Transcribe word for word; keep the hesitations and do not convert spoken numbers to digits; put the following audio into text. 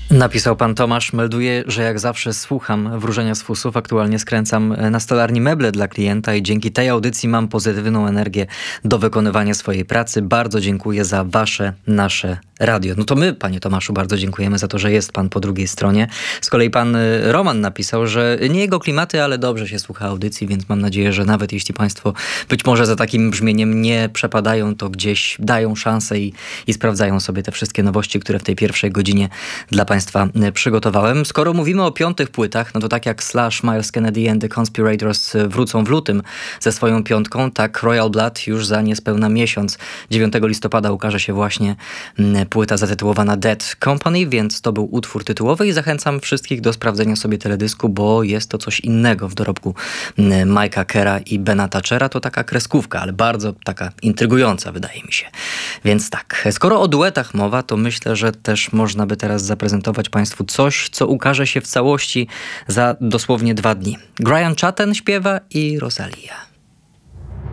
Napisał pan Tomasz, melduje, że jak zawsze słucham Wróżenia z Fusów. Aktualnie skręcam na stolarni meble dla klienta i dzięki tej audycji mam pozytywną energię do wykonywania swojej pracy. Bardzo dziękuję za wasze, nasze radio. No to my, panie Tomaszu, bardzo dziękujemy za to, że jest pan po drugiej stronie. Z kolei pan Roman napisał, że nie jego klimaty, ale dobrze się słucha audycji, więc mam nadzieję, że nawet jeśli państwo być może za takim brzmieniem nie przepadają, to gdzieś dają szansę i, i sprawdzają sobie te wszystkie nowości, które w tej pierwszej godzinie dla państwa przygotowałem. Skoro mówimy o piątych płytach, no to tak jak Slash, Miles Kennedy and the Conspirators wrócą w lutym ze swoją piątką, tak Royal Blood już za niespełna miesiąc, dziewiątego listopada ukaże się właśnie płyta zatytułowana Dead Company, więc to był utwór tytułowy i zachęcam wszystkich do sprawdzenia sobie teledysku, bo jest to coś innego w dorobku Mike'a Kerra i Bena Thatchera. To taka kreskówka, ale bardzo taka intrygująca, wydaje mi się. Więc tak, skoro o duetach mowa, to myślę, że też można by teraz zaprezentować państwu coś, co ukaże się w całości za dosłownie dwa dni. Brian Chatten śpiewa i Rosalia.